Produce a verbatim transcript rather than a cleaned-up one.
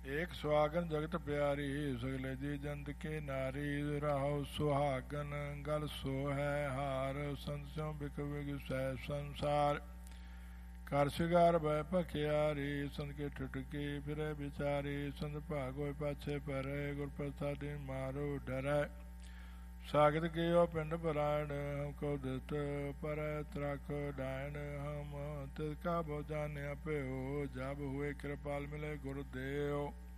एक सुहागन जगत प्यारी, सगले जी जंत की नारी। राहो सुहागन गल सो है हार, संत स्यों बिक बिग सै संसार। कर शिगार भय पखियारी, संत के ठुटकी फिरे बिचारी। संत भागो पाछे परे, गुर प्रसादी मारो डरै। सागत कियो पिंड परायण, हमको दित पर त्रख डायन। हम तिसका बहु जान्या पे हो, जब हुए कृपाल मिले गुरुदेव।